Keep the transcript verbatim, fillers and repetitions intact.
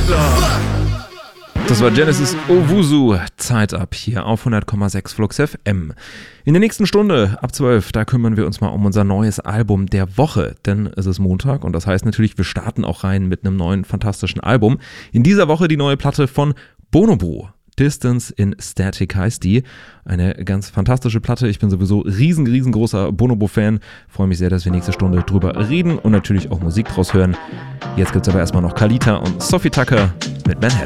Das war Genesis Owusu, Zeit ab hier auf hundert Komma sechs Flux F M. In der nächsten Stunde ab zwölf, da kümmern wir uns mal um unser neues Album der Woche, denn es ist Montag und das heißt natürlich, wir starten auch rein mit einem neuen fantastischen Album. In dieser Woche die neue Platte von Bonobo. Distance in Static heißt die. Eine ganz fantastische Platte. Ich bin sowieso riesen, riesengroßer Bonobo-Fan. Freue mich sehr, dass wir nächste Stunde drüber reden und natürlich auch Musik draus hören. Jetzt gibt's aber erstmal noch Kalita und Sophie Tucker mit Manhattan.